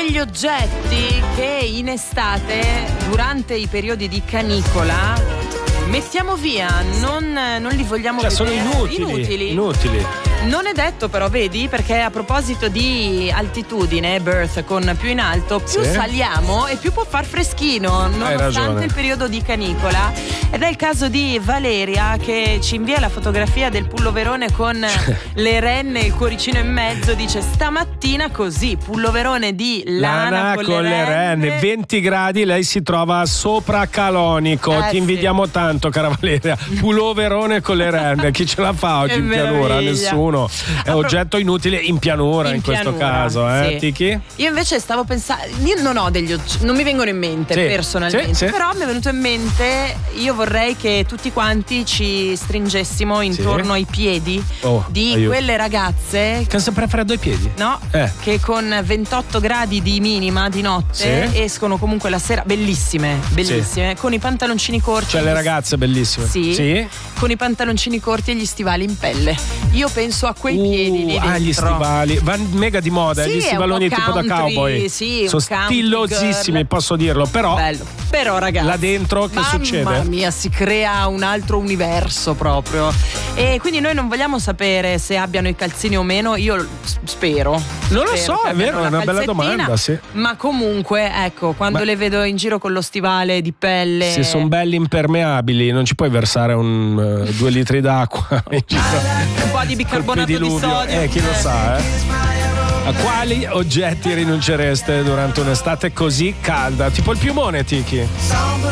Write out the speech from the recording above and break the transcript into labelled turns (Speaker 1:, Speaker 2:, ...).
Speaker 1: degli oggetti che in estate, durante i periodi di canicola, mettiamo via, non li vogliamo vedere.
Speaker 2: Sono inutili.
Speaker 1: Non è detto però, vedi, perché a proposito di altitudine, Birth con più in alto, più saliamo e più può far freschino, nonostante il periodo di canicola. Ed è il caso di Valeria, che ci invia la fotografia del pulloverone con le renne e il cuoricino in mezzo. Dice: stamattina così, pulloverone di lana con le renne,
Speaker 2: 20 gradi, lei si trova sopra Calonico. Ti invidiamo tanto, cara Valeria. Pulloverone con le renne, chi ce la fa oggi in pianura? Nessuno. È oggetto inutile in pianura in questo caso, Tiki?
Speaker 1: Io invece stavo pensando, io non ho degli oggetti, non mi vengono in mente personalmente, però mi è venuto in mente, io vorrei che tutti quanti ci stringessimo intorno ai piedi di quelle ragazze
Speaker 2: che hanno sempre freddo ai piedi,
Speaker 1: no? Che con 28 gradi di minima di notte escono comunque la sera, bellissime, con i pantaloncini corti,
Speaker 2: cioè le ragazze bellissime,
Speaker 1: con i pantaloncini corti e gli stivali in pelle. Io penso a quei piedi lì dentro.
Speaker 2: Gli stivali vanno mega di moda, gli stivaloni tipo da cowboy, sono stilosissimi, posso dirlo, però
Speaker 1: bello. Però ragazzi,
Speaker 2: là dentro che succede?
Speaker 1: Mamma mia, si crea un altro universo proprio. E quindi noi non vogliamo sapere se abbiano i calzini o meno. Io spero.
Speaker 2: Non lo so, è vero, è una bella domanda,
Speaker 1: ma comunque ecco, quando le vedo in giro con lo stivale di pelle,
Speaker 2: se sono belli impermeabili, non ci puoi versare 2 litri d'acqua in giro.
Speaker 1: Un po' di bicarbonato di sodio,
Speaker 2: chi lo sa, A quali oggetti rinuncereste durante un'estate così calda? Tipo il piumone, Tiki?